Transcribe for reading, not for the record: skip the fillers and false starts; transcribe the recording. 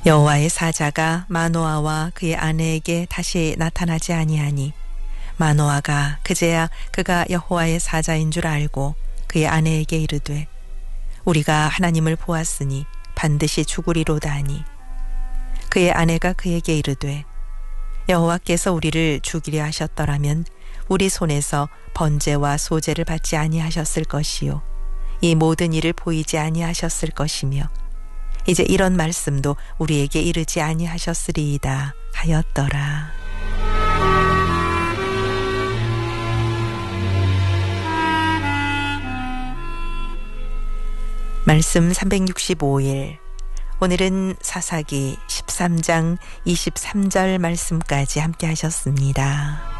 여호와의 사자가 마노아와 그의 아내에게 다시 나타나지 아니하니 마노아가 그제야 그가 여호와의 사자인 줄 알고 그의 아내에게 이르되 우리가 하나님을 보았으니 반드시 죽으리로다 하니 그의 아내가 그에게 이르되 여호와께서 우리를 죽이려 하셨더라면 우리 손에서 번제와 소제를 받지 아니하셨을 것이요 이 모든 일을 보이지 아니하셨을 것이며 이제 이런 말씀도 우리에게 이르지 아니하셨으리이다 하였더라. 말씀 365일. 오늘은 사사기 13장 23절 말씀까지 함께 하셨습니다.